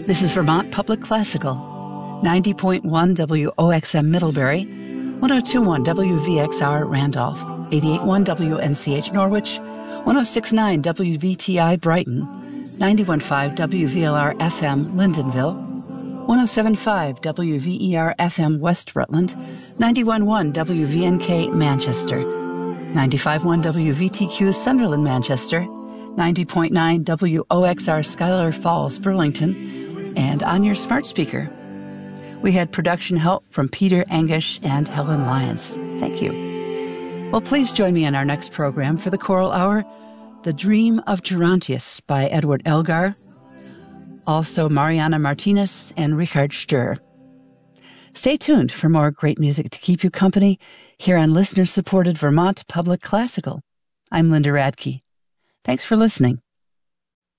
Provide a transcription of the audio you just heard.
This is Vermont Public Classical, 90.1 WOXM Middlebury, 102.1 WVXR Randolph, 88.1 WNCH Norwich, 106.9 WVTI Brighton, 91.5 WVLR FM Lyndonville, 107.5 WVER FM West Rutland, 91.1 WVNK Manchester, 95.1 WVTQ Sunderland Manchester, 90.9 WOXR Schuyler Falls Burlington, and on your smart speaker. We had production help from Peter Angish and Helen Lyons. Thank you. Well, please join me in our next program for the Choral Hour, The Dream of Gerontius by Edward Elgar, also Mariana Martinez and Richard Sturr. Stay tuned for more great music to keep you company here on listener-supported Vermont Public Classical. I'm Linda Radke. Thanks for listening.